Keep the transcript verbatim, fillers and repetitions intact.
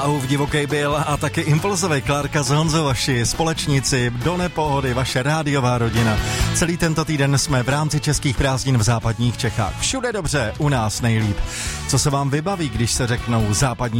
Auf divoký byl a taky impulzový Klárka z Honzovaši, společníci, do nepohody, vaše rádiová rodina. Celý tento týden jsme v rámci českých prázdnin v západních Čechách. Všude dobře, u nás nejlíp. Co se vám vybaví, když se řeknou západní